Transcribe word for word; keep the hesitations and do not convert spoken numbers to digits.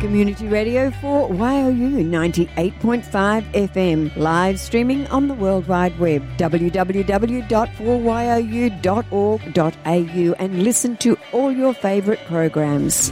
community radio for Y O U ninety-eight point five F M, live streaming on the World Wide Web, w w w dot four y o u dot org dot a u, and listen to all your favourite programs.